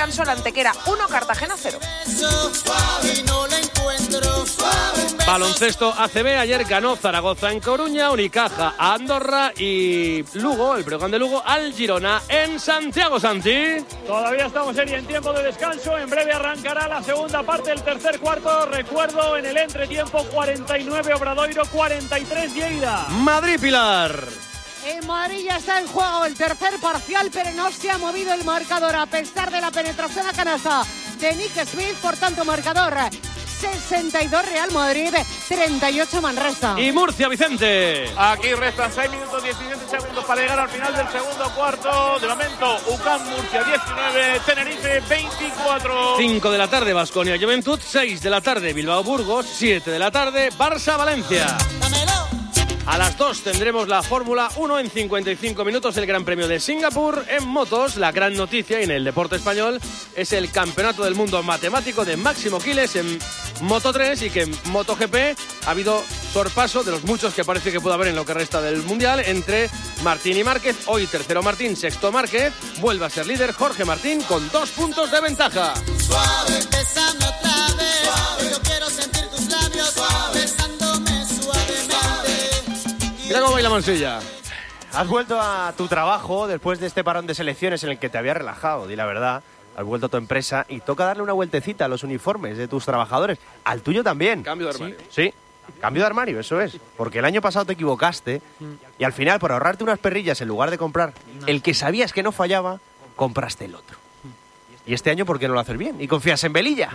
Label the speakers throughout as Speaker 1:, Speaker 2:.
Speaker 1: descanso el Antequera 1, Cartagena 0.
Speaker 2: Baloncesto ACB, ayer ganó Zaragoza en Coruña, Unicaja a Andorra y Lugo, el Breogán de Lugo, al Girona en Santiago. Santi.
Speaker 3: Todavía estamos en tiempo de descanso, en breve arrancará la segunda parte del tercer cuarto. Recuerdo, en el entretiempo 49 Obradoiro, 43 Lleida.
Speaker 2: Madrid, Pilar.
Speaker 4: En Madrid ya está en juego el tercer parcial, pero no se ha movido el marcador a pesar de la penetración a canasta de Nick Smith. Por tanto, marcador 62 Real Madrid, 38 Manresa.
Speaker 2: Y Murcia, Vicente.
Speaker 3: Aquí restan 6 minutos 17 segundos para llegar al final del segundo cuarto. De momento, UCAM Murcia 19, Tenerife 24.
Speaker 2: 5 de la tarde, Baskonia Juventud. 6 de la tarde, Bilbao Burgos. 7 de la tarde, Barça Valencia. A las 2 tendremos la Fórmula 1 en 55 minutos, el Gran Premio de Singapur. En motos, la gran noticia en el deporte español es el Campeonato del Mundo Matemático de Máximo Quiles en Moto3, y que en MotoGP ha habido sorpaso de los muchos que parece que puede haber en lo que resta del Mundial entre Martín y Márquez. Hoy tercero Martín, sexto Márquez. Vuelve a ser líder Jorge Martín con 2 puntos de ventaja.
Speaker 5: Suave, besame otra vez. Suave, yo quiero sentir tus labios. Suave, besándome suavemente.
Speaker 2: Mira cómo baila Mansilla.
Speaker 6: Has vuelto a tu trabajo después de este parón de selecciones en el que te había relajado, di la verdad. Has vuelto a tu empresa y toca darle una vueltecita a los uniformes de tus trabajadores. Al tuyo también.
Speaker 2: Cambio de armario.
Speaker 6: Sí, cambio de armario, eso es. Porque el año pasado te equivocaste y al final, por ahorrarte unas perrillas, en lugar de comprar el que sabías que no fallaba, compraste el otro. Y este año, ¿por qué no lo haces bien? Y confías en Velilla.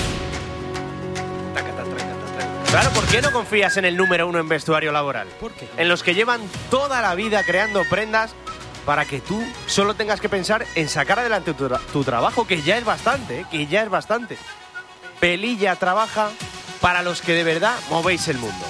Speaker 6: Claro, ¿por qué no confías en el número 1 en vestuario laboral?
Speaker 2: ¿Por qué?
Speaker 6: En los que llevan toda la vida creando prendas para que tú solo tengas que pensar en sacar adelante tu trabajo, que ya es bastante, que ya es bastante. Velilla trabaja para los que de verdad movéis el mundo.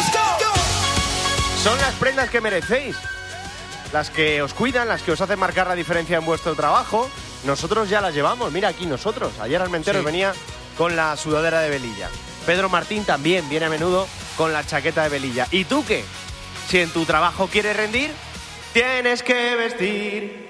Speaker 6: Son las prendas que merecéis, las que os cuidan, las que os hacen marcar la diferencia en vuestro trabajo. Nosotros ya las llevamos, mira aquí nosotros. Ayer Armenteros venía con la sudadera de Velilla. Pedro Martín también viene a menudo con la chaqueta de Velilla. ¿Y tú qué? Si en tu trabajo quieres rendir, tienes que vestir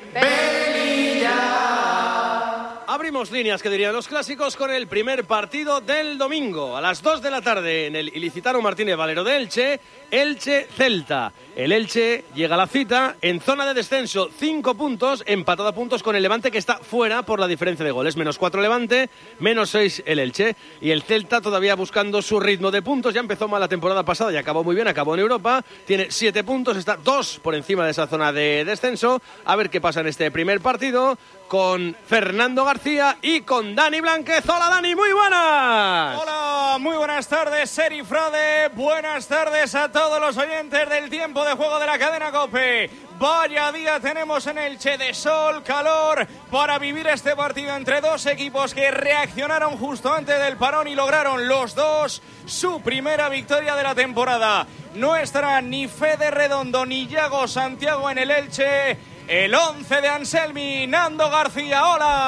Speaker 6: Velilla.
Speaker 2: Abrimos líneas, que dirían los clásicos, con el primer partido del domingo. A las 2 de la tarde en el Ilicitano Martínez Valero de Elche, Elche-Celta. El Elche llega a la cita en zona de descenso, 5 puntos, empatado a puntos con el Levante, que está fuera por la diferencia de goles. -4 Levante, -6 el Elche. Y el Celta todavía buscando su ritmo de puntos. Ya empezó mal la temporada pasada y acabó muy bien, acabó en Europa. Tiene 7 puntos, está 2 por encima de esa zona de descenso. A ver qué pasa en este primer partido con Fernando García y con Dani Blánquez. Hola Dani, muy buenas.
Speaker 3: Hola, muy buenas tardes, Seri Frade. Buenas tardes a todos los oyentes del tiempo de juego de la cadena COPE. Vaya día tenemos en Elche, de sol, calor, para vivir este partido entre dos equipos que reaccionaron justo antes del parón y lograron los dos su primera victoria de la temporada. No estará ni Fede Redondo ni Yago Santiago en el Elche. El 11 de Anselmi, Nando García,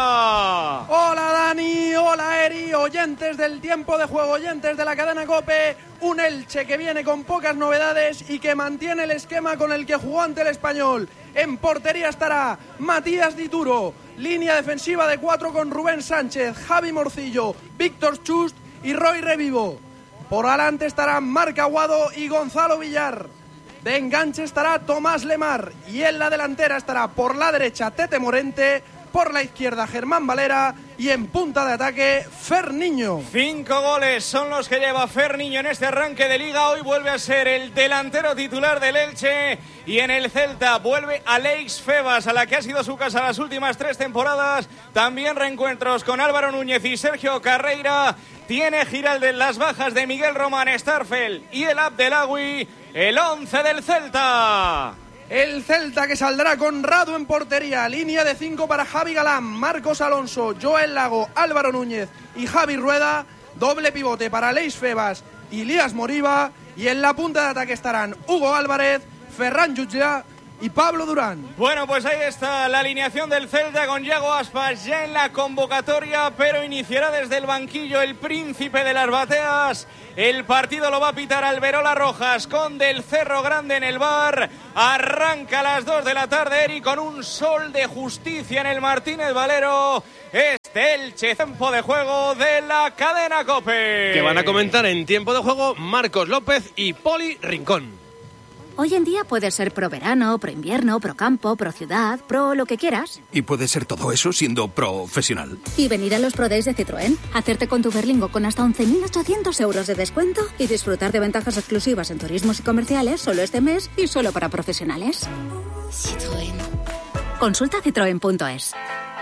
Speaker 3: hola.
Speaker 7: Hola Dani, hola Eri, oyentes del tiempo de juego, oyentes de la cadena COPE. Un Elche que viene con pocas novedades y que mantiene el esquema con el que jugó ante el Español. En portería estará Matías Dituro, línea defensiva de 4 con Rubén Sánchez, Javi Morcillo, Víctor Chust y Roy Revivo. Por adelante estarán Marc Aguado y Gonzalo Villar. De enganche estará Tomás Lemar y en la delantera estará por la derecha Tete Morente, por la izquierda Germán Valera y en punta de ataque Fer Niño.
Speaker 3: 5 goles son los que lleva Fer Niño en este arranque de liga. Hoy vuelve a ser el delantero titular del Elche y en el Celta vuelve Aleix Febas, a la que ha sido su casa las últimas 3 temporadas. También reencuentros con Álvaro Núñez y Sergio Carreira. Tiene Giralde las bajas de Miguel Román, Starfel y el Abdelawi. El 11 del Celta.
Speaker 7: El Celta que saldrá con Radu en portería, línea de 5 para Javi Galán, Marcos Alonso, Joel Lago, Álvaro Núñez y Javi Rueda. Doble pivote para Aleix Febas y Lías Moriba. Y en la punta de ataque estarán Hugo Álvarez, Ferran Jutjà y Pablo Durán.
Speaker 3: Bueno, pues ahí está la alineación del Celta con Yago Aspas ya en la convocatoria, pero iniciará desde el banquillo el príncipe de las bateas. El partido lo va a pitar Alberola Rojas con Del Cerro Grande en el bar. Arranca a las 2 de la tarde, Eri, con un sol de justicia en el Martínez Valero. Este Elche, tiempo de juego de la cadena COPE.
Speaker 2: Que van a comentar en tiempo de juego Marcos López y Poli Rincón.
Speaker 8: Hoy en día puede ser pro verano, pro invierno, pro campo, pro ciudad, pro lo que quieras.
Speaker 9: Y puede ser todo eso siendo profesional.
Speaker 8: Y venir a los Pro Days de Citroën, hacerte con tu Berlingo con hasta 11.800 euros de descuento y disfrutar de ventajas exclusivas en turismos y comerciales solo este mes y solo para profesionales. Citroën. Consulta citroen.es.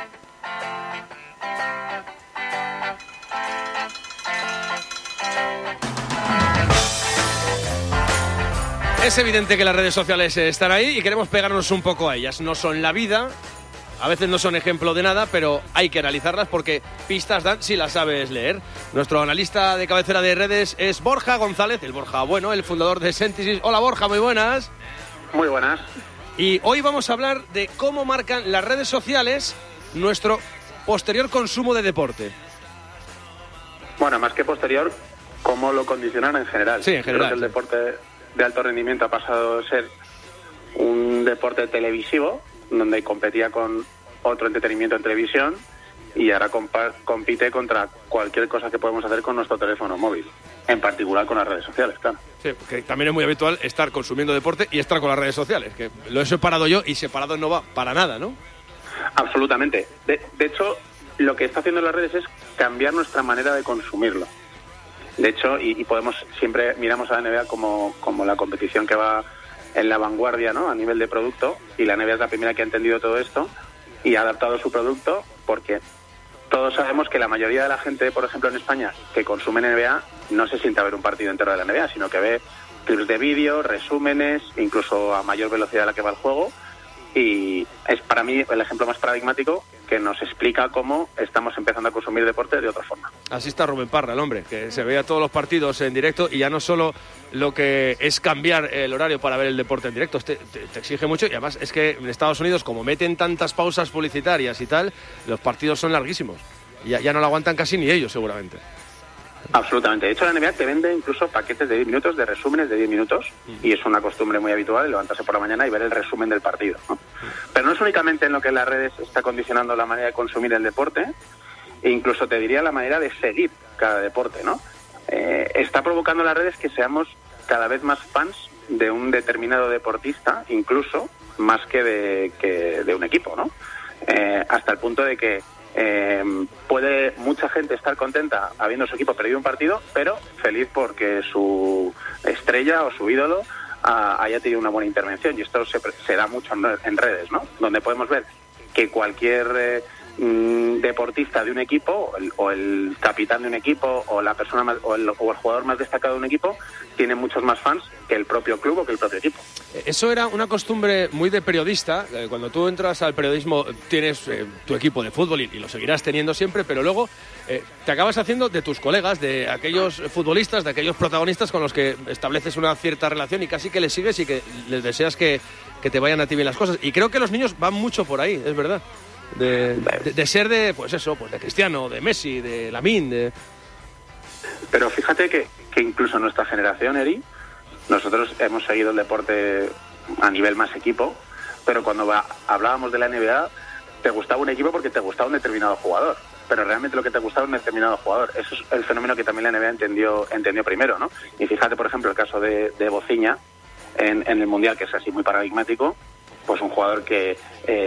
Speaker 2: Es evidente que las redes sociales están ahí y queremos pegarnos un poco a ellas. No son la vida, a veces no son ejemplo de nada, pero hay que analizarlas porque pistas dan si las sabes leer. Nuestro analista de cabecera de redes es Borja González, el Borja bueno, el fundador de Sentisys. Hola Borja, muy buenas.
Speaker 10: Muy buenas.
Speaker 2: Y hoy vamos a hablar de cómo marcan las redes sociales nuestro posterior consumo de deporte.
Speaker 10: Bueno, más que posterior, cómo lo condicionan en general.
Speaker 2: Sí, en general.
Speaker 10: Creo que el deporte de alto rendimiento ha pasado a ser un deporte televisivo, donde competía con otro entretenimiento en televisión, y ahora compite contra cualquier cosa que podemos hacer con nuestro teléfono móvil, en particular con las redes sociales, claro.
Speaker 2: Sí, porque también es muy habitual estar consumiendo deporte y estar con las redes sociales, que lo he separado yo y separado no va para nada, ¿no?
Speaker 10: Absolutamente. De hecho, lo que está haciendo las redes es cambiar nuestra manera de consumirlo. De hecho, y podemos siempre miramos a la NBA como la competición que va en la vanguardia, ¿no?, a nivel de producto, y la NBA es la primera que ha entendido todo esto y ha adaptado su producto, porque todos sabemos que la mayoría de la gente, por ejemplo en España, que consume NBA, no se sienta a ver un partido entero de la NBA, sino que ve clips de vídeo, resúmenes, incluso a mayor velocidad a la que va el juego, y es para mí el ejemplo más paradigmático que nos explica cómo estamos empezando a consumir deporte de otra forma.
Speaker 2: Así está Rubén Parra, el hombre, que se veía todos los partidos en directo y ya no solo lo que es cambiar el horario para ver el deporte en directo, te exige mucho, y además es que en Estados Unidos, como meten tantas pausas publicitarias y tal, los partidos son larguísimos. Ya no lo aguantan casi ni ellos, seguramente.
Speaker 10: Absolutamente. De hecho, la NBA te vende incluso paquetes de 10 minutos, de resúmenes de 10 minutos, y es una costumbre muy habitual levantarse por la mañana y ver el resumen del partido, ¿no? Pero no es únicamente en lo que las redes está condicionando la manera de consumir el deporte, e incluso te diría la manera de seguir cada deporte, ¿no? Está provocando las redes que seamos cada vez más fans de un determinado deportista, incluso más que de un equipo, ¿no? Hasta el punto de que puede mucha gente estar contenta habiendo su equipo perdido un partido, pero feliz porque su estrella o su ídolo haya tenido una buena intervención, y esto se da mucho en redes, ¿no?, donde podemos ver que cualquier deportista de un equipo o el capitán de un equipo o la persona más, o el jugador más destacado de un equipo tiene muchos más fans que el propio club o que el propio equipo.
Speaker 2: Eso era una costumbre muy de periodista. Cuando tú entras al periodismo tienes tu equipo de fútbol y lo seguirás teniendo siempre, pero luego te acabas haciendo de tus colegas, de aquellos futbolistas, de aquellos protagonistas con los que estableces una cierta relación y casi que les sigues y que les deseas que te vayan a ti bien las cosas. Y creo que los niños van mucho por ahí, es verdad. De ser de, pues eso, pues de Cristiano, de Messi, de Lamine,
Speaker 10: Pero fíjate que incluso nuestra generación, Eri, nosotros hemos seguido el deporte a nivel más equipo, pero cuando hablábamos de la NBA, te gustaba un equipo porque te gustaba un determinado jugador, pero realmente lo que te gustaba es un determinado jugador. Eso es el fenómeno que también la NBA entendió primero, ¿no? Y fíjate, por ejemplo, el caso de Bociña en el Mundial, que es así muy paradigmático. Pues un jugador que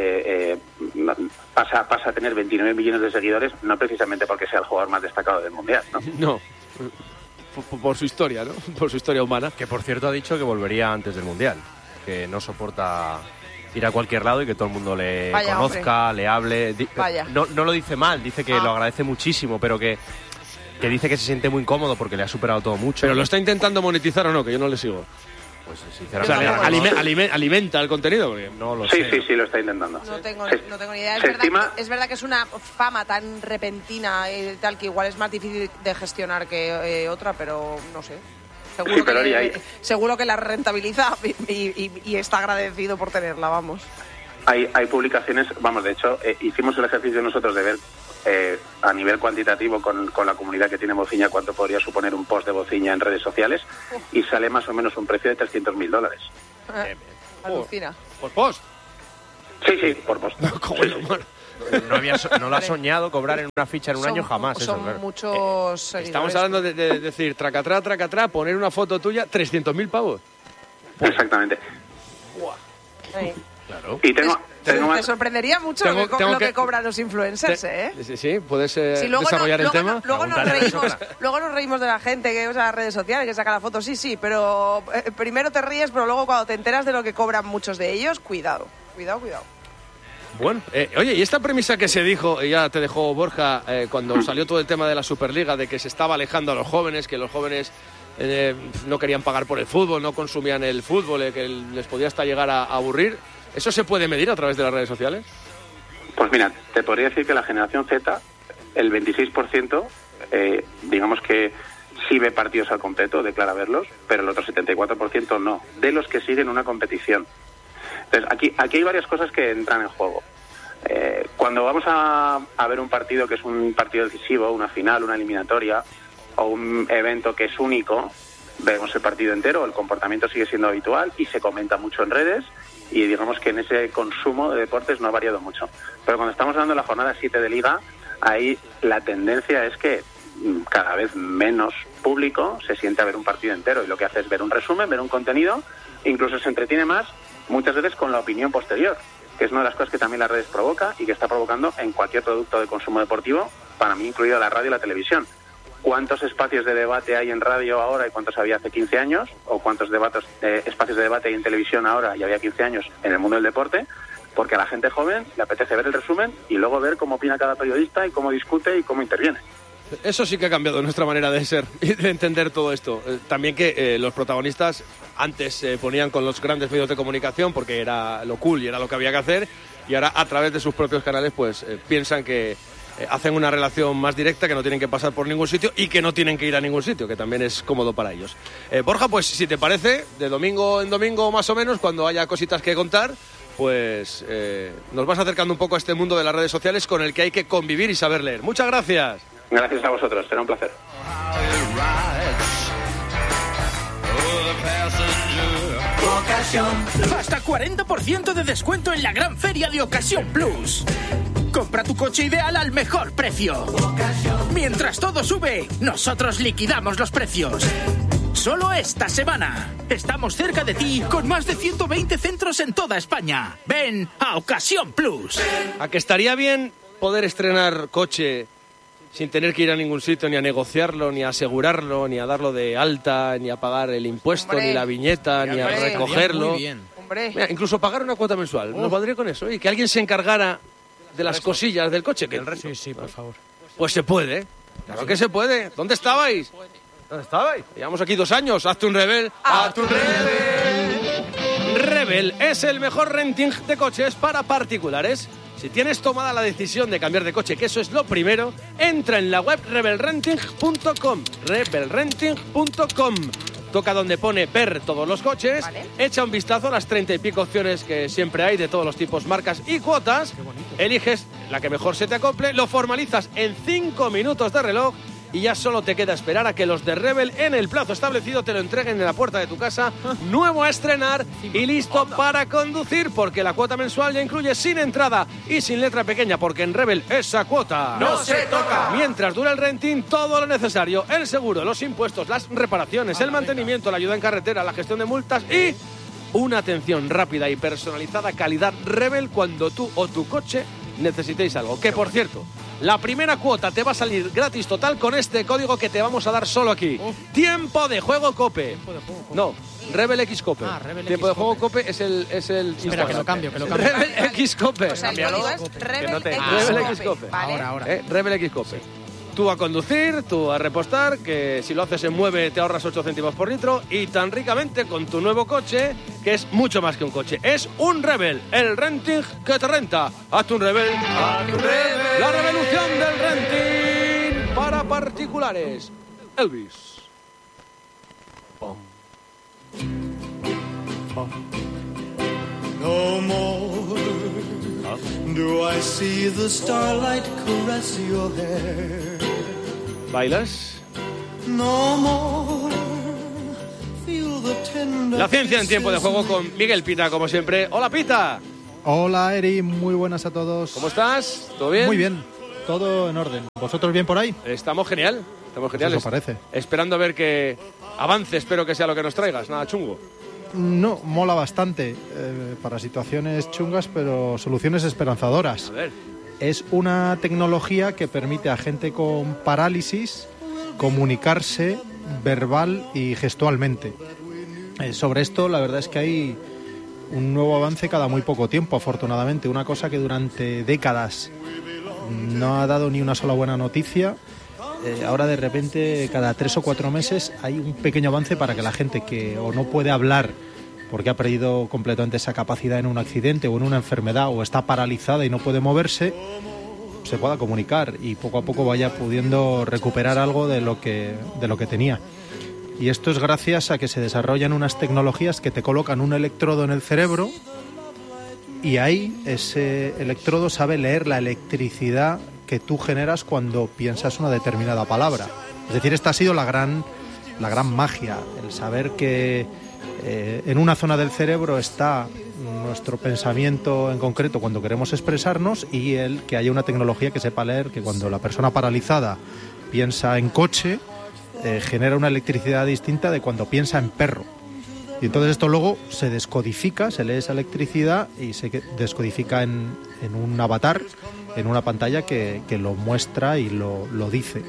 Speaker 10: pasa a tener 29 millones de seguidores, no precisamente porque sea el jugador más destacado del Mundial, ¿no?
Speaker 2: No, por su historia, ¿no? Por su historia humana.
Speaker 6: Que, por cierto, ha dicho que volvería antes del Mundial, que no soporta ir a cualquier lado y que todo el mundo le conozca, le hable. No lo dice mal, dice que lo agradece muchísimo, pero que dice que se siente muy incómodo porque le ha superado todo mucho.
Speaker 2: ¿Pero lo está intentando monetizar o no? Que yo no le sigo.
Speaker 6: Pues sinceramente,
Speaker 2: o sea, alimenta el contenido, porque no lo sé.
Speaker 10: Sí, lo está intentando.
Speaker 1: No tengo ni idea. Es verdad que es una fama tan repentina y tal que igual es más difícil de gestionar que otra, pero no sé. Seguro que la rentabiliza y está agradecido por tenerla, vamos.
Speaker 10: Hay publicaciones, vamos, de hecho, hicimos el ejercicio nosotros de ver a nivel cuantitativo con la comunidad que tiene Bociña cuánto podría suponer un post de Bociña en redes sociales y sale más o menos un precio de $300.000.
Speaker 1: Alucina.
Speaker 2: ¿Por post?
Speaker 10: Sí, por post.
Speaker 6: No lo ha soñado cobrar en una ficha en un año jamás.
Speaker 1: Son muchos seguidores.
Speaker 2: Estamos hablando de decir, tracatrá, poner una foto tuya, 300.000 pavos.
Speaker 10: Exactamente.
Speaker 2: Claro.
Speaker 10: Y
Speaker 1: te sorprendería mucho lo que cobran los influencers, ¿eh?
Speaker 2: Sí, puedes desarrollar el tema.
Speaker 1: Luego nos reímos de la gente que usa las redes sociales, que saca la foto, sí, pero primero te ríes, pero luego cuando te enteras de lo que cobran muchos de ellos, cuidado.
Speaker 2: Bueno, oye, y esta premisa que se dijo, ya te dejó Borja, cuando salió todo el tema de la Superliga, de que se estaba alejando a los jóvenes, que los jóvenes no querían pagar por el fútbol, no consumían el fútbol, que les podía hasta llegar a aburrir, ¿eso se puede medir a través de las redes sociales?
Speaker 10: Pues mira, te podría decir que la generación Z, el 26%, digamos que sí ve partidos al completo, declara verlos, pero el otro 74% no, de los que siguen una competición. Entonces, aquí hay varias cosas que entran en juego. Cuando vamos a ver un partido que es un partido decisivo, una final, una eliminatoria, o un evento que es único, vemos el partido entero, el comportamiento sigue siendo habitual y se comenta mucho en redes, y digamos que en ese consumo de deportes no ha variado mucho. Pero cuando estamos hablando de la jornada 7 de Liga, ahí la tendencia es que cada vez menos público se siente a ver un partido entero, y lo que hace es ver un resumen, ver un contenido, incluso se entretiene más, muchas veces con la opinión posterior, que es una de las cosas que también las redes provoca y que está provocando en cualquier producto de consumo deportivo, para mí incluida la radio y la televisión. ¿Cuántos espacios de debate hay en radio ahora y cuántos había hace 15 años? ¿O cuántos espacios de debate hay en televisión ahora y había 15 años en el mundo del deporte? Porque a la gente joven le apetece ver el resumen y luego ver cómo opina cada periodista y cómo discute y cómo interviene.
Speaker 2: Eso sí que ha cambiado nuestra manera de ser y de entender todo esto. También que los protagonistas antes se ponían con los grandes medios de comunicación porque era lo cool y era lo que había que hacer, y ahora a través de sus propios canales pues piensan que hacen una relación más directa, que no tienen que pasar por ningún sitio y que no tienen que ir a ningún sitio, que también es cómodo para ellos. Borja, pues si te parece, de domingo en domingo más o menos, cuando haya cositas que contar, pues nos vas acercando un poco a este mundo de las redes sociales con el que hay que convivir y saber leer. Muchas gracias.
Speaker 10: Gracias a vosotros, será un placer.
Speaker 11: Hasta 40% de descuento en la gran feria de Ocasión Plus. Compra tu coche ideal al mejor precio. Mientras todo sube, nosotros liquidamos los precios. Solo esta semana. Estamos cerca de ti con más de 120 centros en toda España. Ven a Ocasión Plus.
Speaker 2: ¿A que estaría bien poder estrenar coche sin tener que ir a ningún sitio, ni a negociarlo, ni a asegurarlo, ni a darlo de alta, ni a pagar el impuesto, ni la viñeta, ni a recogerlo?
Speaker 1: Muy bien.
Speaker 2: Mira, incluso pagar una cuota mensual. ¿Nos valdría con eso? Y que alguien se encargara de las cosillas del coche.
Speaker 12: Sí, por favor.
Speaker 2: Pues se puede. Claro que se puede. ¿Dónde estabais? Llevamos aquí 2 años. Hazte un Rebel. ¡Hazte un Rebel! Rebel es el mejor renting de coches para particulares. Si tienes tomada la decisión de cambiar de coche, que eso es lo primero, entra en la web rebelrenting.com. Rebelrenting.com. Toca donde pone ver todos los coches, echa un vistazo a las 30 y pico opciones que siempre hay de todos los tipos, marcas y cuotas, eliges la que mejor se te acople, lo formalizas en 5 minutos de reloj y ya solo te queda esperar a que los de Rebel en el plazo establecido te lo entreguen en la puerta de tu casa, nuevo a estrenar y listo para conducir, porque la cuota mensual ya incluye sin entrada y sin letra pequeña, porque en Rebel esa cuota
Speaker 11: no se toca.
Speaker 2: Mientras dura el renting, todo lo necesario, el seguro, los impuestos, las reparaciones, el mantenimiento, la ayuda en carretera, la gestión de multas y una atención rápida y personalizada, calidad Rebel cuando tú o tu coche necesitéis algo. Que por cierto, la primera cuota te va a salir gratis total con este código que te vamos a dar solo aquí. Tiempo de juego COPE. No, Rebel X COPE. Tiempo de juego COPE es el
Speaker 12: Espera, que lo cambio.
Speaker 2: Rebel X COPE.
Speaker 1: O sea, el código es
Speaker 2: Rebel X COPE.
Speaker 1: ¿Vale?
Speaker 12: Ahora.
Speaker 2: Rebel X COPE. Tú a conducir, tú a repostar, que si lo haces en Mueve te ahorras 8 céntimos por litro, y tan ricamente con tu nuevo coche, que es mucho más que un coche, es un Rebel, el renting que te renta. Hazte un Rebel. ¡Hazte un Rebel! La revolución del renting para particulares. Elvis. Pom.
Speaker 5: No more do I see the starlight caress your hair.
Speaker 2: ¿Bailas?
Speaker 5: No more feel the tender.
Speaker 2: La ciencia en tiempo de juego con Miguel Pita, como siempre. ¡Hola, Pita!
Speaker 13: Hola, Eri, muy buenas a todos.
Speaker 2: ¿Cómo estás? ¿Todo bien?
Speaker 13: Muy bien, todo en orden. ¿Vosotros bien por ahí?
Speaker 2: Estamos genial,
Speaker 13: Eso parece.
Speaker 2: Esperando a ver que avance, espero que sea lo que nos traigas, nada chungo.
Speaker 13: No, mola bastante para situaciones chungas, pero soluciones esperanzadoras.
Speaker 2: A ver.
Speaker 13: Es una tecnología que permite a gente con parálisis comunicarse verbal y gestualmente. Sobre esto, la verdad es que hay un nuevo avance cada muy poco tiempo, afortunadamente. Una cosa que durante décadas no ha dado ni una sola buena noticia. Ahora de repente cada 3 o 4 meses hay un pequeño avance para que la gente que o no puede hablar porque ha perdido completamente esa capacidad en un accidente o en una enfermedad o está paralizada y no puede moverse, se pueda comunicar y poco a poco vaya pudiendo recuperar algo de lo que tenía. Y esto es gracias a que se desarrollan unas tecnologías que te colocan un electrodo en el cerebro y ahí ese electrodo sabe leer la electricidad que tú generas cuando piensas una determinada palabra. Es decir, esta ha sido la gran magia, el saber que en una zona del cerebro está nuestro pensamiento en concreto cuando queremos expresarnos y el que haya una tecnología que sepa leer que cuando la persona paralizada piensa en coche, genera una electricidad distinta de cuando piensa en perro. Y entonces esto luego se descodifica, se lee esa electricidad y se descodifica en un avatar, en una pantalla que lo muestra y lo dice.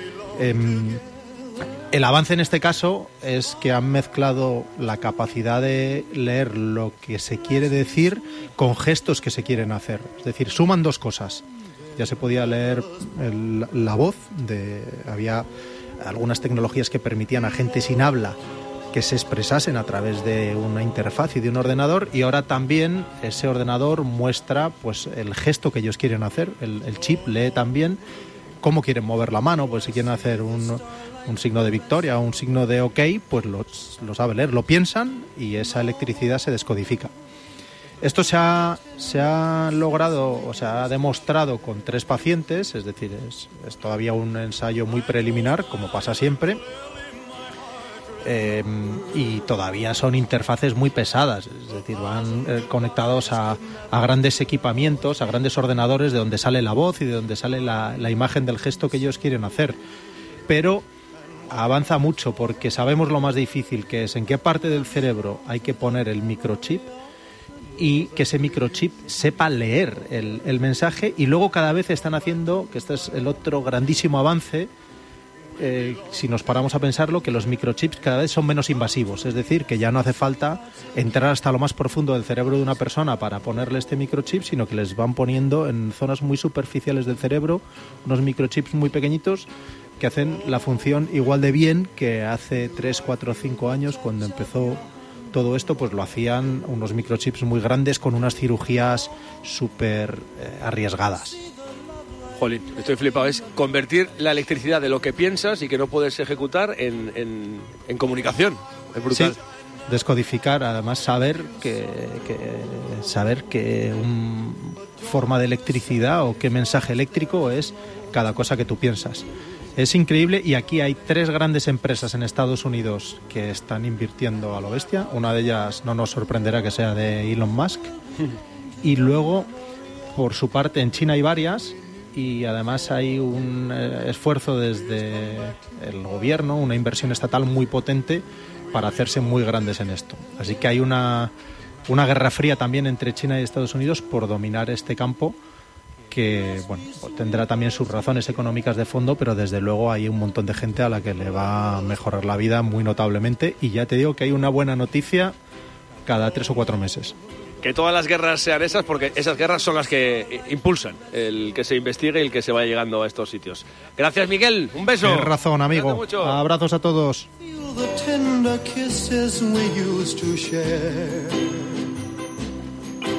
Speaker 13: El avance en este caso es que han mezclado la capacidad de leer lo que se quiere decir con gestos que se quieren hacer. Es decir, suman dos cosas. Ya se podía leer la voz, había algunas tecnologías que permitían a gente sin habla que se expresasen a través de una interfaz y de un ordenador, y ahora también ese ordenador muestra pues el gesto que ellos quieren hacer. El chip lee también cómo quieren mover la mano, pues si quieren hacer un signo de victoria o un signo de OK, pues lo sabe leer, lo piensan y esa electricidad se descodifica. Esto se ha logrado, o se ha demostrado con 3 pacientes, es decir, es todavía un ensayo muy preliminar, como pasa siempre, y todavía son interfaces muy pesadas, es decir, van conectados a grandes equipamientos, a grandes ordenadores de donde sale la voz y de donde sale la imagen del gesto que ellos quieren hacer. Pero avanza mucho porque sabemos lo más difícil que es en qué parte del cerebro hay que poner el microchip y que ese microchip sepa leer el mensaje, y luego cada vez están haciendo, que este es el otro grandísimo avance, si nos paramos a pensarlo, que los microchips cada vez son menos invasivos, es decir, que ya no hace falta entrar hasta lo más profundo del cerebro de una persona para ponerle este microchip, sino que les van poniendo en zonas muy superficiales del cerebro unos microchips muy pequeñitos que hacen la función igual de bien que hace 3, 4, 5 años cuando empezó todo esto, pues lo hacían unos microchips muy grandes con unas cirugías súper arriesgadas.
Speaker 2: Jolín, estoy flipado. Es convertir la electricidad de lo que piensas y que no puedes ejecutar en comunicación. Es brutal.
Speaker 13: Sí, descodificar, además saber que forma de electricidad o qué mensaje eléctrico es cada cosa que tú piensas. Es increíble, y aquí hay 3 grandes empresas en Estados Unidos que están invirtiendo a lo bestia. Una de ellas no nos sorprenderá que sea de Elon Musk. Y luego, por su parte, en China hay varias, y además hay un esfuerzo desde el gobierno, una inversión estatal muy potente para hacerse muy grandes en esto. Así que hay una guerra fría también entre China y Estados Unidos por dominar este campo, que bueno, tendrá también sus razones económicas de fondo, pero desde luego hay un montón de gente a la que le va a mejorar la vida muy notablemente, y ya te digo que hay una buena noticia cada 3 o 4 meses.
Speaker 2: Que todas las guerras sean esas, porque esas guerras son las que impulsan el que se investigue y el que se vaya llegando a estos sitios. Gracias, Miguel, un beso.
Speaker 13: Tienes razón, amigo. Abrazos a todos.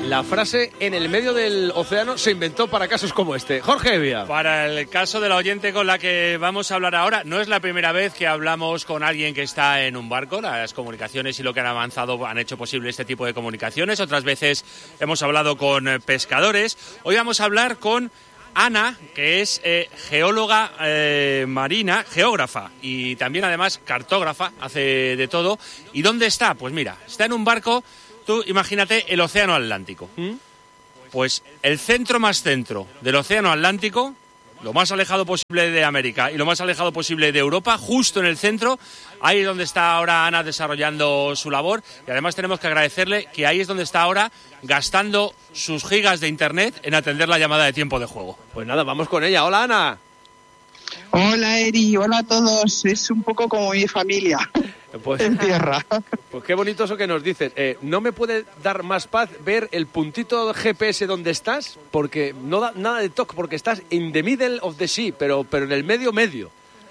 Speaker 2: La frase "en el medio del océano" se inventó para casos como este. Jorge Evia.
Speaker 14: Para el caso de la oyente con la que vamos a hablar ahora, no es la primera vez que hablamos con alguien que está en un barco. Las comunicaciones y lo que han avanzado han hecho posible este tipo de comunicaciones. Otras veces hemos hablado con pescadores. Hoy vamos a hablar con Ana, que es geóloga marina, geógrafa y también además cartógrafa, hace de todo. ¿Y dónde está? Pues mira, está en un barco. Tú imagínate el océano Atlántico. Pues el centro más centro del océano Atlántico, lo más alejado posible de América y lo más alejado posible de Europa, justo en el centro, ahí es donde está ahora Ana desarrollando su labor. Y además tenemos que agradecerle que ahí es donde está ahora gastando sus gigas de internet en atender la llamada de tiempo de juego.
Speaker 2: Pues nada, vamos con ella. Hola, Ana.
Speaker 15: Hola, Eri, hola a todos. Es un poco como mi familia en tierra.
Speaker 2: Pues qué bonito eso que nos dices. ¿No me puede dar más paz ver el puntito GPS donde estás? Porque no da nada de toque, porque estás in the middle of the sea, pero en el medio.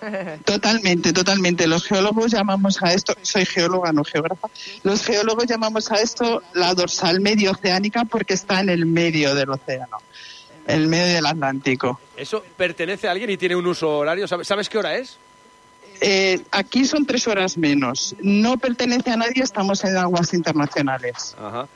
Speaker 15: Totalmente. Los geólogos llamamos a esto, soy geóloga, no geógrafa, los geólogos llamamos a esto la dorsal medio oceánica porque está en el medio del océano. El medio del Atlántico.
Speaker 2: ¿Eso pertenece a alguien y tiene un uso horario? ¿Sabes qué hora es?
Speaker 15: Aquí son 3 horas menos. No pertenece a nadie, estamos en aguas internacionales.
Speaker 2: Ajá.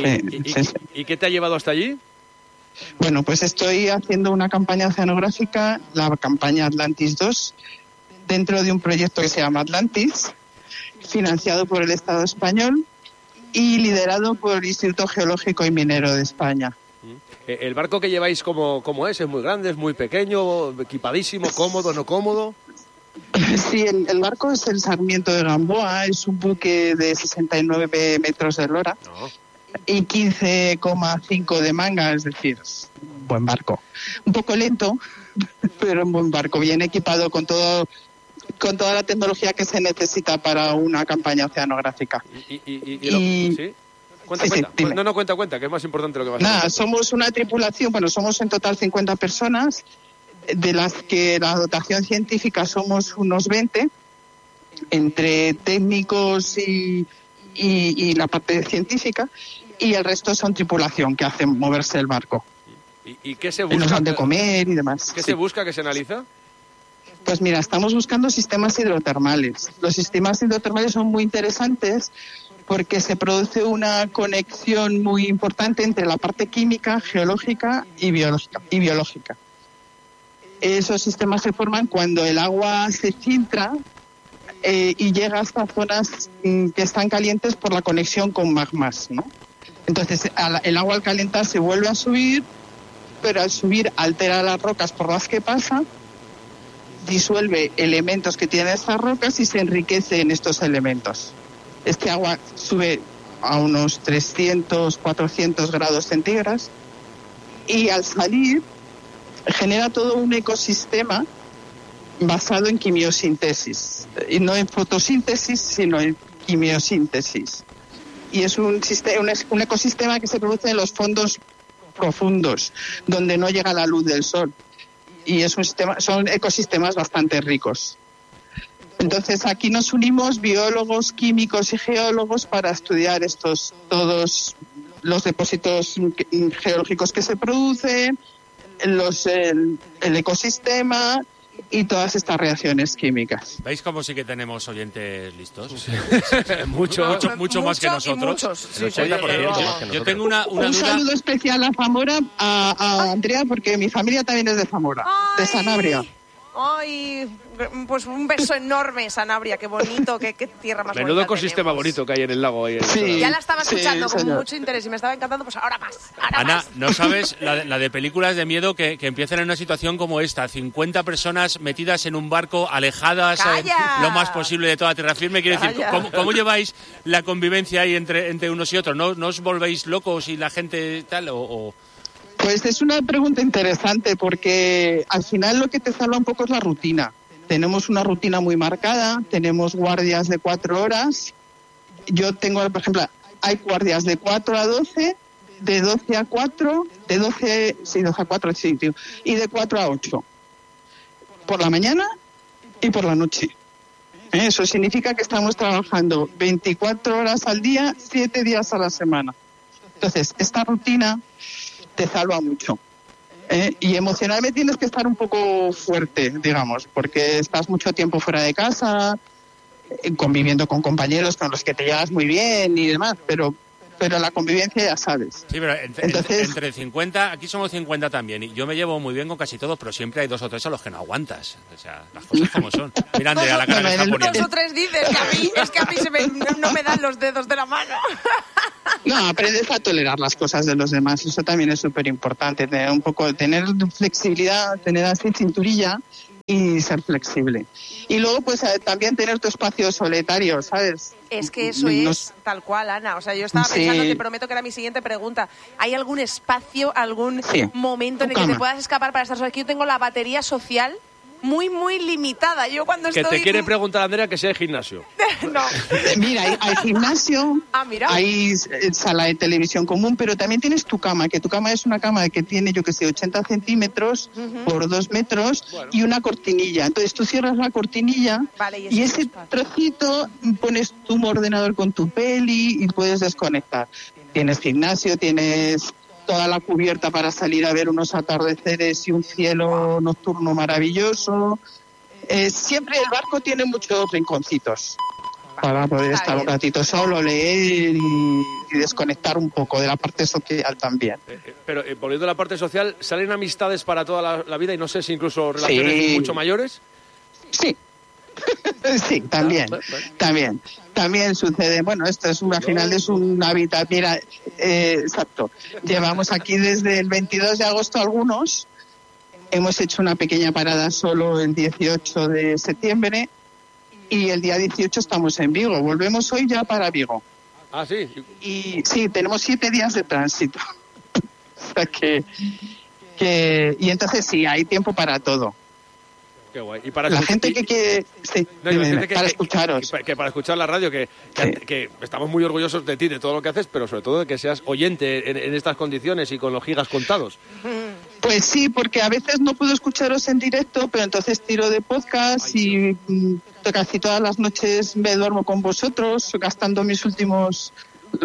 Speaker 2: ¿Y qué te ha llevado hasta allí?
Speaker 15: Bueno, pues estoy haciendo una campaña oceanográfica, la campaña Atlantis 2, dentro de un proyecto que se llama Atlantis, financiado por el Estado español y liderado por el Instituto Geológico y Minero de España.
Speaker 2: ¿El barco que lleváis cómo es? ¿Es muy grande, es muy pequeño, equipadísimo, cómodo, no cómodo?
Speaker 15: Sí, el barco es el Sarmiento de Gamboa, es un buque de 69 metros de lora y 15,5 de manga, es decir, es un buen barco. Un poco lento, pero un buen barco, bien equipado con toda la tecnología que se necesita para una campaña oceanográfica.
Speaker 2: ¿Sí? Cuenta, que es más importante lo que vas a
Speaker 15: contar. Somos una tripulación, somos en total 50 personas, de las que la dotación científica somos unos 20, entre técnicos y la parte científica, y el resto son tripulación que hacen moverse el barco.
Speaker 2: ¿Y qué se busca?
Speaker 15: Nos dan de comer y demás.
Speaker 2: ¿Qué se busca, qué se analiza?
Speaker 15: Pues mira, estamos buscando sistemas hidrotermales. Los sistemas hidrotermales son muy interesantes porque se produce una conexión muy importante entre la parte química, geológica y biológica. Esos sistemas se forman cuando el agua se filtra y llega hasta zonas que están calientes por la conexión con magmas, ¿no? Entonces, el agua al calentar se vuelve a subir, pero al subir altera las rocas por las que pasa, disuelve elementos que tienen estas rocas y se enriquece en estos elementos. Este agua sube a unos 300, 400 grados centígrados y al salir genera todo un ecosistema basado en quimiosíntesis. Y no en fotosíntesis, sino en quimiosíntesis. Y es un ecosistema que se produce en los fondos profundos, donde no llega la luz del sol. Y son ecosistemas bastante ricos. Entonces aquí nos unimos biólogos, químicos y geólogos para estudiar todos los depósitos geológicos que se producen, el ecosistema y todas estas reacciones químicas.
Speaker 14: ¿Veis cómo sí que tenemos oyentes listos?
Speaker 2: Sí. mucho más que nosotros.
Speaker 14: Yo tengo una duda.
Speaker 15: Un saludo especial a Zamora, a Andrea, porque mi familia también es de Zamora, de Sanabria.
Speaker 1: Ay, pues un beso enorme, Sanabria, qué bonito, qué tierra más bonita.
Speaker 2: Menudo ecosistema bonito que hay en el lago.
Speaker 1: Sí, ya la estaba escuchando con mucho interés y me estaba encantando, pues ahora más.
Speaker 14: Ana, ¿no sabes la de películas de miedo que empiezan en una situación como esta? 50 personas metidas en un barco, alejadas lo más posible de toda tierra firme. Quiero decir, ¿cómo lleváis la convivencia ahí entre unos y otros? ¿No os volvéis locos y la gente tal o...?
Speaker 15: Pues es una pregunta interesante porque al final lo que te salva un poco es la rutina. Tenemos una rutina muy marcada, tenemos guardias de 4 horas. Yo tengo, por ejemplo, hay guardias de 4 a 12, de 12 a 4, de 12 a 4, sí, tío, y de 4 a 8. Por la mañana y por la noche. Eso significa que estamos trabajando 24 horas al día, 7 días a la semana. Entonces, esta rutina te salva mucho. Y emocionalmente tienes que estar un poco fuerte, digamos, porque estás mucho tiempo fuera de casa, conviviendo con compañeros con los que te llevas muy bien y demás, pero la convivencia ya sabes.
Speaker 14: Sí, pero entre 50, aquí somos 50 también, y yo me llevo muy bien con casi todos, pero siempre hay 2 o 3 a los que no aguantas. O sea, las cosas como son. Mira, Andrea, la cara que está poniendo.
Speaker 1: 2 o 3 dices, que a mí no me dan los dedos de la mano.
Speaker 15: No, aprendes a tolerar las cosas de los demás, eso también es súper importante, tener flexibilidad, tener así cinturilla y ser flexible. Y luego, pues también tener tu espacio solitario, ¿sabes?
Speaker 1: Es que eso es tal cual, Ana. O sea, yo estaba pensando, te prometo que era mi siguiente pregunta. ¿Hay algún espacio, algún momento en el que te puedas escapar para estar sola? Aquí yo tengo la batería social muy, muy limitada. Yo cuando
Speaker 2: que te quiere preguntar, Andrea, que si hay gimnasio.
Speaker 1: No.
Speaker 15: Mira, hay gimnasio,
Speaker 1: mira.
Speaker 15: Hay sala de televisión común, pero también tienes tu cama, que tu cama es una cama que tiene, yo que sé, 80 centímetros por 2 metros y una cortinilla. Entonces tú cierras la cortinilla y ese trocito pones tu ordenador con tu peli y puedes desconectar. Tienes gimnasio, tienes toda la cubierta para salir a ver unos atardeceres y un cielo nocturno maravilloso. Siempre el barco tiene muchos rinconcitos para poder estar un ratito solo, leer y desconectar un poco de la parte social también.
Speaker 2: Pero volviendo a la parte social, ¿salen amistades para toda la vida y no sé si incluso relaciones mucho mayores?
Speaker 15: Sí. Sí, también sucede. Bueno, esto es al final es un hábitat. Mira, exacto. Llevamos aquí desde el 22 de agosto algunos. Hemos hecho una pequeña parada solo el 18 de septiembre y el día 18 estamos en Vigo. Volvemos hoy ya para Vigo.
Speaker 2: Ah, sí.
Speaker 15: Y sí, tenemos 7 días de tránsito. O sea que y entonces sí, hay tiempo para todo.
Speaker 2: Qué guay. Y para
Speaker 15: la gente que quiere... Sí, para escucharos.
Speaker 2: Que para escuchar la radio, que estamos muy orgullosos de ti, de todo lo que haces, pero sobre todo de que seas oyente en estas condiciones y con los gigas contados.
Speaker 15: Pues sí, porque a veces no puedo escucharos en directo, pero entonces tiro de podcast y casi todas las noches me duermo con vosotros, gastando mis últimos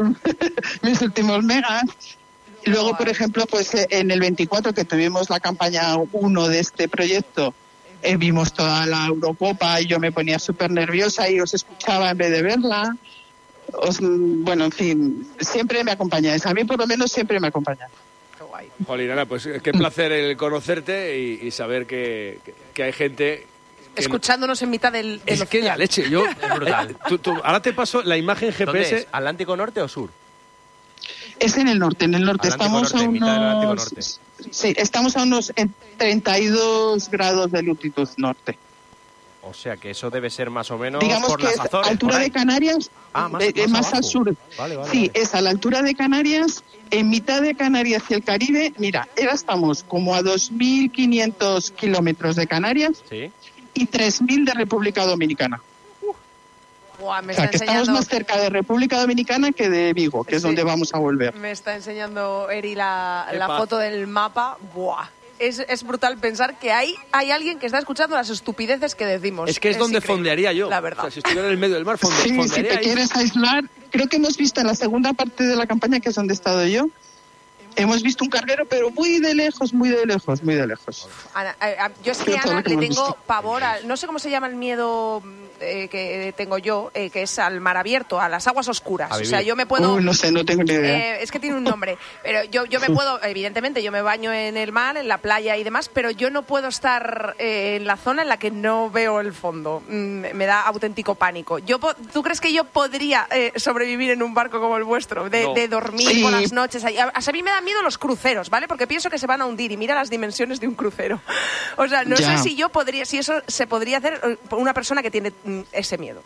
Speaker 15: megas. Y luego, por ejemplo, pues en el 24, que tuvimos la campaña 1 de este proyecto, vimos toda la Eurocopa y yo me ponía súper nerviosa y os escuchaba en vez de verla. Bueno, en fin, siempre me acompañáis. A mí, por lo menos, siempre me acompañáis.
Speaker 2: Jolín, Ana, pues qué placer el conocerte y saber que hay gente...
Speaker 1: escuchándonos en mitad del
Speaker 2: es que la leche, yo... Es brutal. Ahora te paso la imagen GPS...
Speaker 6: ¿Dónde es? ¿Atlántico Norte o Sur?
Speaker 15: Es en el norte, estamos
Speaker 6: norte,
Speaker 15: a
Speaker 6: mitad del Atlántico
Speaker 15: unos...
Speaker 6: Norte.
Speaker 15: Sí, estamos a unos 32 grados de latitud norte.
Speaker 6: O sea que eso debe ser más o menos
Speaker 15: digamos
Speaker 6: por
Speaker 15: que
Speaker 6: las Azores.
Speaker 15: Altura de Canarias, más al sur.
Speaker 6: Vale,
Speaker 15: sí, es a la altura de Canarias, en mitad de Canarias y el Caribe. Mira, estamos como a 2.500 kilómetros de Canarias y 3.000 de República Dominicana.
Speaker 1: Buah,
Speaker 15: o sea, que estamos más cerca de República Dominicana que de Vigo, que es donde vamos a volver.
Speaker 1: Me está enseñando Eri la foto del mapa. Buah. Es brutal pensar que hay alguien que está escuchando las estupideces que decimos.
Speaker 2: Es que es donde
Speaker 1: increíble,
Speaker 2: fondearía yo.
Speaker 1: La verdad.
Speaker 2: O sea, si estuviera en el medio del mar, fondearía
Speaker 15: si te quieres aislar, creo que hemos visto en la segunda parte de la campaña, que es donde he estado yo, hemos visto un carguero, pero muy de lejos.
Speaker 1: Ana, yo es que a Ana le tengo pavor no sé cómo se llama el miedo que tengo yo, que es al mar abierto, a las aguas oscuras. O sea, yo me puedo...
Speaker 15: no sé, no tengo ni idea.
Speaker 1: Es que tiene un nombre. Pero yo me puedo, evidentemente, yo me baño en el mar, en la playa y demás, pero yo no puedo estar en la zona en la que no veo el fondo. Me da auténtico pánico. ¿Tú crees que yo podría sobrevivir en un barco como el vuestro? De dormir por las noches. A mí me da miedo los cruceros, ¿vale? Porque pienso que se van a hundir y mira las dimensiones de un crucero. O sea, no sé si eso se podría hacer una persona que tiene ese miedo.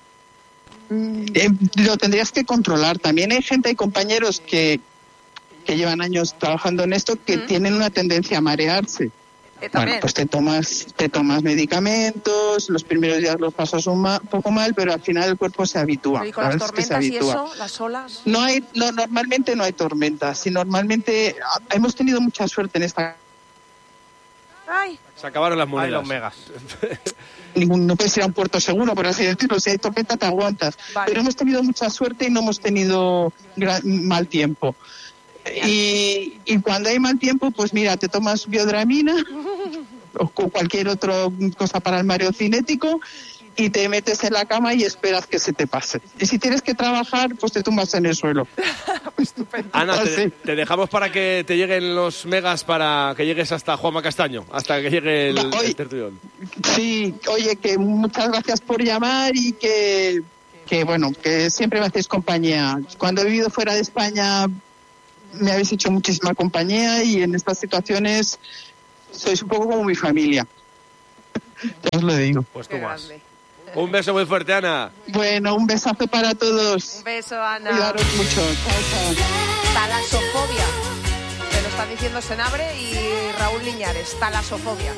Speaker 15: Lo tendrías que controlar. También hay compañeros que llevan años trabajando en esto que tienen una tendencia a marearse. Bueno, pues te tomas medicamentos, los primeros días los pasas un poco mal, pero al final el cuerpo se habitúa.
Speaker 1: ¿Y con las tormentas y eso, las olas?
Speaker 15: Normalmente no hay tormentas. Y normalmente hemos tenido mucha suerte en esta...
Speaker 1: ¡Ay!
Speaker 2: Se acabaron las monedas.
Speaker 6: Los megas.
Speaker 15: No puedes ir a un puerto seguro, por así decirlo. Si hay tormenta te aguantas. Vale. Pero hemos tenido mucha suerte y no hemos tenido mal tiempo. Y cuando hay mal tiempo, pues mira, te tomas biodramina o cualquier otra cosa para el mareo cinético y te metes en la cama y esperas que se te pase. Y si tienes que trabajar, pues te tumbas en el suelo.
Speaker 2: Ana, te dejamos para que te lleguen los megas para que llegues hasta Juanma Castaño, hasta que llegue el tertulión.
Speaker 15: Sí, oye, que muchas gracias por llamar y que bueno, que siempre me hacéis compañía. Cuando he vivido fuera de España me habéis hecho muchísima compañía y en estas situaciones sois un poco como mi familia. Ya os lo digo.
Speaker 2: Pues tú más. Un beso muy fuerte, Ana.
Speaker 15: Bueno, un besazo para todos.
Speaker 1: Un beso, Ana.
Speaker 15: Cuidaros mucho. Chao, chao.
Speaker 1: Talasofobia. Me lo están diciendo Senabre y Raúl Liñares. Talasofobia.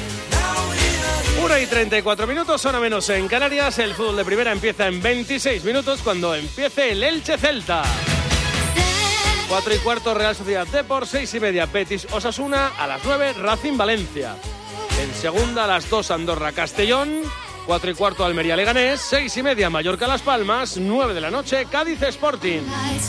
Speaker 2: 1:34, hora menos en Canarias. El fútbol de primera empieza en 26 minutos cuando empiece el Elche Celta. 4:15 Real Sociedad Depor, 6:30 Betis Osasuna, a las 9 Racing Valencia. En segunda a las 2 Andorra Castellón, 4:15 Almería Leganés, 6:30 Mallorca Las Palmas, 9 de la noche Cádiz Sporting.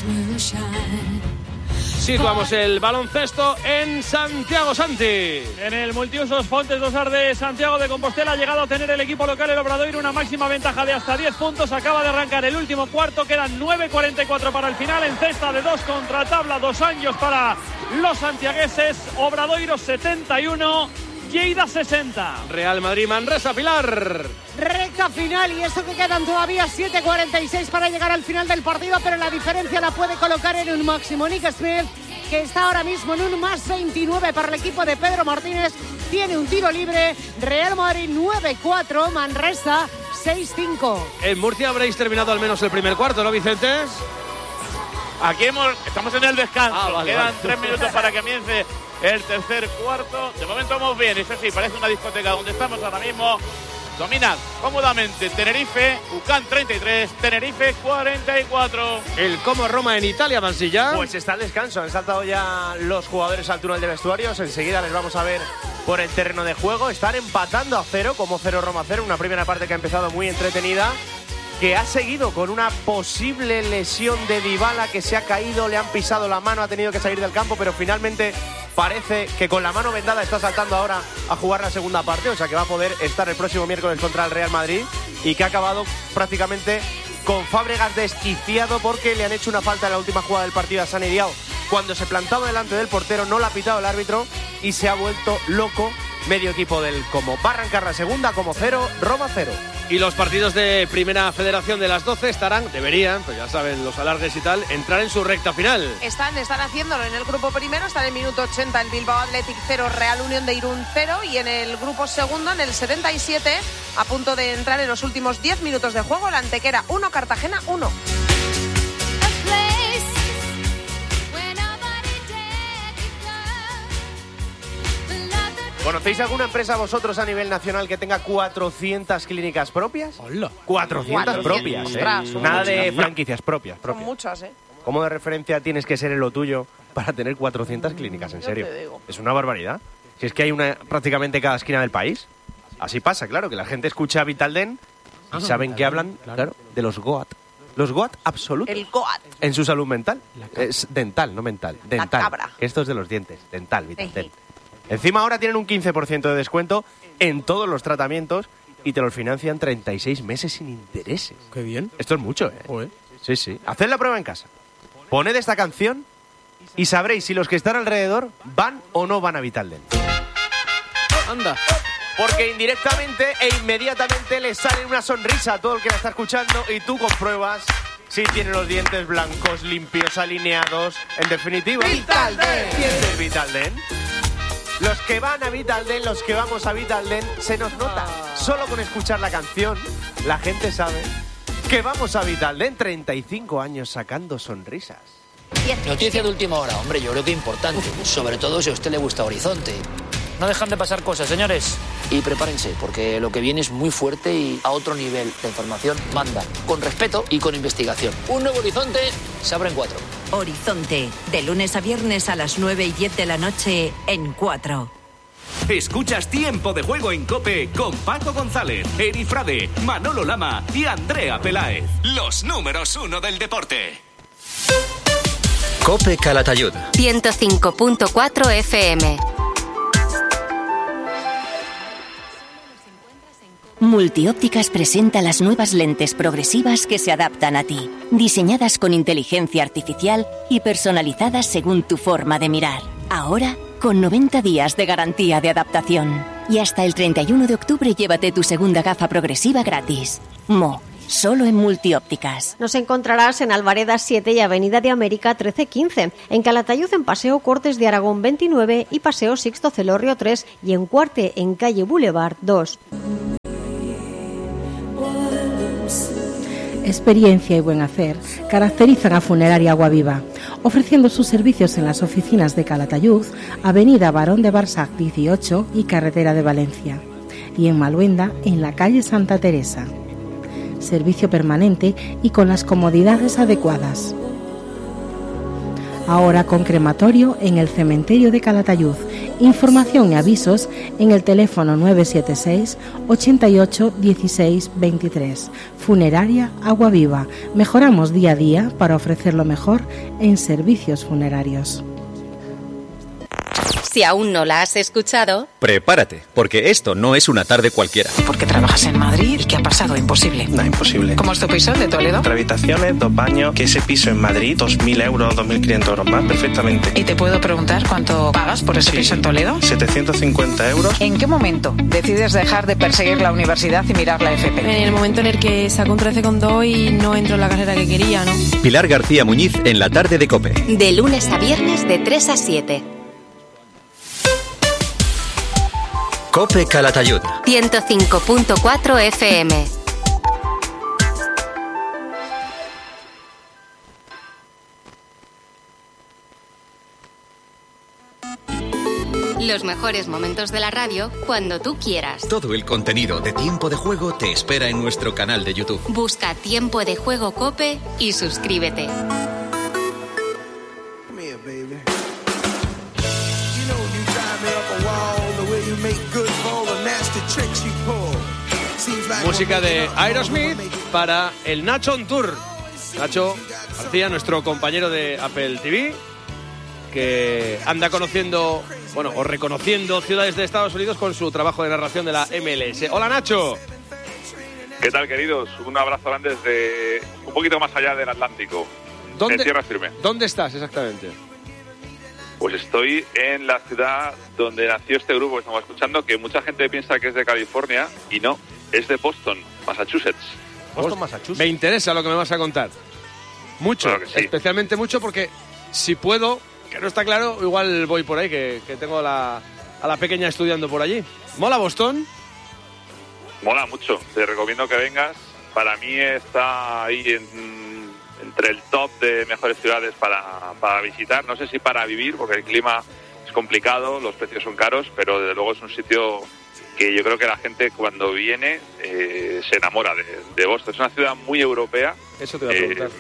Speaker 2: Situamos el baloncesto en Santiago, Santi.
Speaker 16: En el multiusos Fontes Dosar de Santiago de Compostela ha llegado a tener el equipo local, el Obradoiro, una máxima ventaja de hasta 10 puntos. Acaba de arrancar el último cuarto, quedan 9:44 para el final. En cesta de 2 contra tabla, 2 años para los santiagueses. Obradoiro 71, Lleida 60.
Speaker 2: Real Madrid Manresa, Pilar.
Speaker 4: Recta final y eso que quedan todavía 7:46 para llegar al final del partido, pero la diferencia la puede colocar en un máximo. Nick Smith, que está ahora mismo en un más 29 para el equipo de Pedro Martínez, tiene un tiro libre. Real Madrid 9-4, Manresa 6-5.
Speaker 2: En Murcia habréis terminado al menos el primer cuarto, ¿no, Vicente?
Speaker 17: Aquí estamos en el descanso.
Speaker 2: Vale,
Speaker 17: Quedan
Speaker 2: vale.
Speaker 17: 3 minutos para que comience el tercer cuarto. De momento vamos bien, eso sí, parece una discoteca donde estamos ahora mismo. Domina cómodamente Tenerife, UCAN 33, Tenerife 44.
Speaker 2: El Como Roma en Italia, Mansilla.
Speaker 6: Pues está el descanso, han saltado ya los jugadores al túnel de vestuarios. Enseguida les vamos a ver por el terreno de juego. Están empatando a 0, como 0 Roma 0. Una primera parte que ha empezado muy entretenida, que ha seguido con una posible lesión de Dybala, que se ha caído, le han pisado la mano, ha tenido que salir del campo, pero finalmente parece que con la mano vendada está saltando ahora a jugar la segunda parte, o sea que va a poder estar el próximo miércoles contra el Real Madrid, y que ha acabado prácticamente con Fábregas desquiciado porque le han hecho una falta en la última jugada del partido a Sani Diao. Cuando se plantaba delante del portero no la ha pitado el árbitro y se ha vuelto loco medio equipo del Como. Va a arrancar la segunda, Como 0, Roma 0.
Speaker 2: Y los partidos de Primera Federación de las 12 deberían, pues ya saben, los alardes y tal, entrar en su recta final.
Speaker 1: Están haciéndolo en el grupo primero, está en el minuto 80 el Bilbao Athletic 0, Real Unión de Irún 0, y en el grupo segundo, en el 77, a punto de entrar en los últimos 10 minutos de juego, la Antequera 1, Cartagena 1.
Speaker 6: ¿Conocéis alguna empresa vosotros a nivel nacional que tenga 400 clínicas propias?
Speaker 2: ¡Hola!
Speaker 6: 400 propias,
Speaker 1: Ostras,
Speaker 6: ¿eh?
Speaker 1: son
Speaker 6: Nada
Speaker 1: muchas.
Speaker 6: de franquicias propias.
Speaker 1: Son muchas, ¿eh?
Speaker 6: ¿Cómo de referencia tienes que ser en lo tuyo para tener 400 clínicas? En
Speaker 1: Yo
Speaker 6: serio.
Speaker 1: te digo.
Speaker 6: Es una barbaridad. Si es que hay una prácticamente cada esquina del país. Así pasa, claro, que la gente escucha Vitalden y saben que hablan, claro, de los GOAT. Los GOAT absolutos.
Speaker 1: El GOAT.
Speaker 6: En su salud mental. Es dental, no mental. Dental.
Speaker 1: cabra.
Speaker 6: Esto es de los dientes. Dental, Vitalden. Encima ahora tienen un 15% de descuento en todos los tratamientos y te los financian 36 meses sin intereses.
Speaker 2: ¡Qué bien!
Speaker 6: Esto es mucho, ¿eh? Sí, sí. Haced la prueba en casa. Poned esta canción y sabréis si los que están alrededor van o no van a Vitalden.
Speaker 2: Anda.
Speaker 6: Porque indirectamente e inmediatamente le sale una sonrisa a todo el que la está escuchando y tú compruebas si tiene los dientes blancos, limpios, alineados. En definitiva,
Speaker 1: ¡Vitalden!
Speaker 6: ¿Quién es el Vitalden? Los que van a Vitalden, los que vamos a Vitalden, se nos nota. Solo con escuchar la canción, la gente sabe que vamos a Vitalden. 35 años sacando sonrisas.
Speaker 18: Noticia de última hora, hombre, yo creo que importante. Sobre todo si a usted le gusta Horizonte. No dejan de pasar cosas, señores. Y prepárense, porque lo que viene es muy fuerte y a otro nivel. La información manda, con respeto y con investigación. Un nuevo Horizonte se abre en 4.
Speaker 19: Horizonte, de lunes a viernes a las 9:10 de la noche en 4.
Speaker 9: Escuchas Tiempo de Juego en COPE con Paco González, Eri Frade, Manolo Lama y Andrea Peláez. Los números 1 del deporte.
Speaker 20: COPE Calatayud.
Speaker 21: 105.4 FM. Multiópticas presenta las nuevas lentes progresivas que se adaptan a ti, diseñadas con inteligencia artificial y personalizadas según tu forma de mirar. Ahora, con 90 días de garantía de adaptación. Y hasta el 31 de octubre llévate tu segunda gafa progresiva gratis. Solo en Multiópticas.
Speaker 22: Nos encontrarás en Alvareda 7 y Avenida de América 13-15, en Calatayud en Paseo Cortes de Aragón 29 y Paseo Sixto Celorrio 3 y en Cuarte en Calle Boulevard 2.
Speaker 23: Experiencia y buen hacer caracterizan a Funeraria Aguaviva, ofreciendo sus servicios en las oficinas de Calatayud, Avenida Barón de Barsac 18 y Carretera de Valencia, y en Maluenda, en la calle Santa Teresa. Servicio permanente y con las comodidades adecuadas. Ahora con crematorio en el cementerio de Calatayud. Información y avisos en el teléfono 976 88 16 23. Funeraria Aguaviva. Mejoramos día a día para ofrecer lo mejor en servicios funerarios.
Speaker 21: Si aún no la has escuchado...
Speaker 20: Prepárate, porque esto no es una tarde cualquiera.
Speaker 24: Porque trabajas en Madrid y ¿qué ha pasado? Imposible.
Speaker 25: No, imposible.
Speaker 24: ¿Cómo es tu piso de Toledo?
Speaker 25: 3 habitaciones, 2 baños, que ese piso en Madrid, 2.000 euros, 2.500 euros más, perfectamente.
Speaker 24: ¿Y te puedo preguntar cuánto pagas por ese piso en Toledo?
Speaker 25: 750 euros.
Speaker 24: ¿En qué momento decides dejar de perseguir la universidad y mirar la FP?
Speaker 26: En el momento en el que saco un 13,2 y no entro en la carrera que quería, ¿no?
Speaker 20: Pilar García Muñiz en la tarde de COPE.
Speaker 21: De lunes a viernes de 3 a 7.
Speaker 20: COPE Calatayud.
Speaker 21: 105.4 FM. Los mejores momentos de la radio cuando tú quieras.
Speaker 20: Todo el contenido de Tiempo de Juego te espera en nuestro canal de YouTube.
Speaker 21: Busca Tiempo de Juego COPE y suscríbete.
Speaker 2: Música de Aerosmith para el Nacho on Tour. Nacho García, nuestro compañero de Apple TV, que anda conociendo, bueno, o reconociendo ciudades de Estados Unidos con su trabajo de narración de la MLS. Hola, Nacho.
Speaker 27: ¿Qué tal, queridos? Un abrazo grande desde un poquito más allá del Atlántico, en tierra firme.
Speaker 2: ¿Dónde estás exactamente?
Speaker 27: Pues estoy en la ciudad donde nació este grupo que estamos escuchando, que mucha gente piensa que es de California, y no, es de Boston, Massachusetts.
Speaker 2: Boston, Massachusetts. Me interesa lo que me vas a contar. Mucho, claro que sí. Especialmente mucho porque si puedo, que no está claro, igual voy por ahí, que tengo a la pequeña estudiando por allí. ¿Mola Boston?
Speaker 27: Mola mucho, te recomiendo que vengas. Para mí está ahí entre el top de mejores ciudades para visitar. No sé si para vivir, porque el clima es complicado, los precios son caros, pero desde luego es un sitio que yo creo que la gente cuando viene se enamora de Boston. Es una ciudad muy europea.
Speaker 2: Eso te voy a preguntar.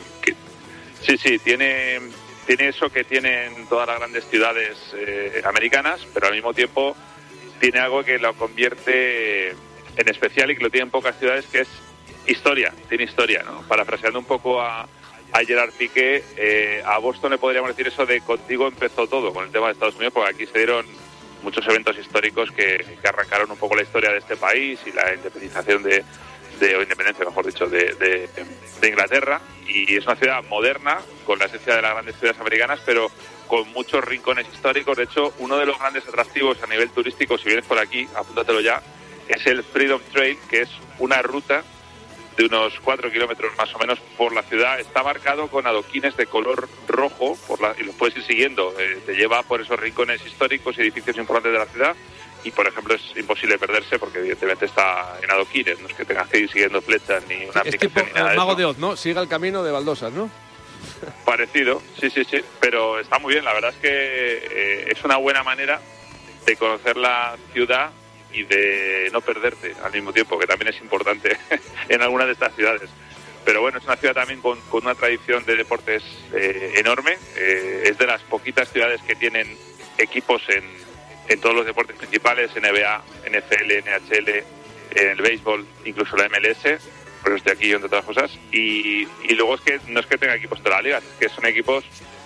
Speaker 27: Sí, tiene eso que tienen todas las grandes ciudades americanas, pero al mismo tiempo tiene algo que lo convierte en especial y que lo tienen pocas ciudades, que es historia. Tiene historia, ¿no? Parafraseando un poco a Gerard Piqué, a Boston le podríamos decir eso de contigo empezó todo con el tema de Estados Unidos, porque aquí se dieron muchos eventos históricos que arrancaron un poco la historia de este país y la independización o independencia, mejor dicho, de Inglaterra. Y es una ciudad moderna, con la esencia de las grandes ciudades americanas, pero con muchos rincones históricos. De hecho, uno de los grandes atractivos a nivel turístico, si vienes por aquí, apúntatelo ya, es el Freedom Trail, que es una ruta de unos 4 kilómetros más o menos por la ciudad. Está marcado con adoquines de color rojo y los puedes ir siguiendo. Te lleva por esos rincones históricos y edificios importantes de la ciudad. Y, por ejemplo, es imposible perderse porque evidentemente está en adoquines. No es que tengas que ir siguiendo flechas ni una aplicación
Speaker 2: tipo
Speaker 27: ni nada
Speaker 2: el Mago de
Speaker 27: eso.
Speaker 2: Oz, ¿no? Siga el camino de baldosas, ¿no?
Speaker 27: Parecido, sí. Pero está muy bien. La verdad es que es una buena manera de conocer la ciudad y de no perderte al mismo tiempo, que también es importante en algunas de estas ciudades. Pero bueno, es una ciudad también con una tradición de deportes enorme. Es de las poquitas ciudades que tienen equipos en todos los deportes principales, NBA, NFL, NHL, en el béisbol, incluso la MLS, por eso estoy aquí entre otras cosas. Y luego es que no es que tenga equipos de la liga, es que son equipos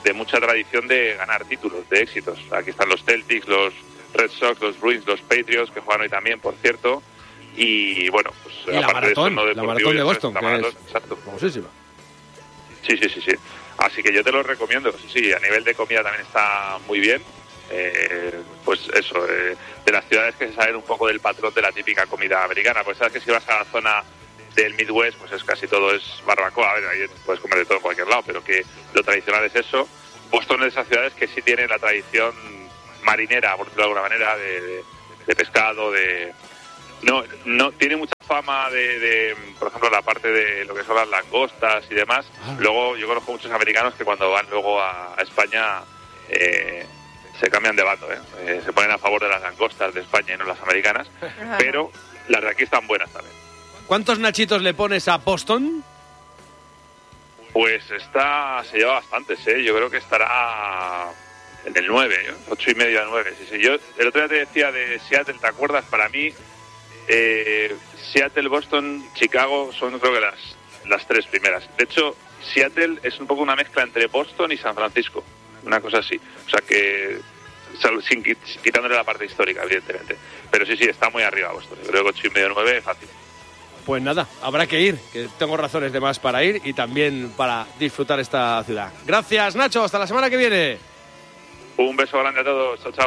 Speaker 27: de mucha tradición de ganar títulos, de éxitos. Aquí están los Celtics, los Red Sox, los Bruins, los Patriots, que juegan hoy también, por cierto. Y bueno, pues
Speaker 2: y la maratón,
Speaker 27: de eso, no
Speaker 2: la maratón de Boston,
Speaker 27: la maratón, exacto.
Speaker 2: Famosísima.
Speaker 27: Sí. Así que yo te lo recomiendo. Sí, a nivel de comida también está muy bien. Pues eso, de las ciudades que se salen un poco del patrón de la típica comida americana. Pues sabes que si vas a la zona del Midwest, pues es casi todo es barbacoa. A ver, ahí puedes comer de todo en cualquier lado, pero que lo tradicional es eso. Boston es de esas ciudades que sí tienen la tradición marinera, por decirlo de alguna manera, de pescado, no tiene mucha fama de, por ejemplo, la parte de lo que son las langostas y demás. Luego yo conozco muchos americanos que cuando van luego a España se cambian de bando, se ponen a favor de las langostas de España y no las americanas, pero las de aquí están buenas también.
Speaker 2: ¿Cuántos nachitos le pones a Boston?
Speaker 27: Pues se lleva bastantes, yo creo que estará en el 9, 8,5 a 9. Sí. Yo el otro día te decía de Seattle, ¿te acuerdas? Para mí Seattle, Boston, Chicago son creo que las tres primeras. De hecho, Seattle es un poco una mezcla entre Boston y San Francisco, una cosa así. O sea que, quitándole la parte histórica, evidentemente. Pero sí, está muy arriba Boston. Yo creo que 8,5 a 9 fácil.
Speaker 2: Pues nada, habrá que ir, que tengo razones de más para ir y también para disfrutar esta ciudad. Gracias, Nacho, hasta la semana que viene.
Speaker 27: Un beso grande a todos, chao.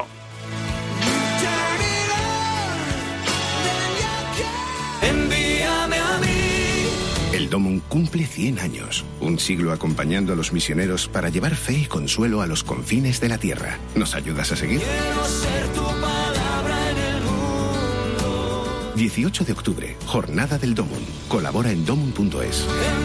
Speaker 3: Envíame a mí. El Domum cumple 100 años, un siglo acompañando a los misioneros para llevar fe y consuelo a los confines de la tierra. ¿Nos ayudas a seguir? Quiero ser tu palabra en el mundo. 18 de octubre, Jornada del Domum. Colabora en domum.es.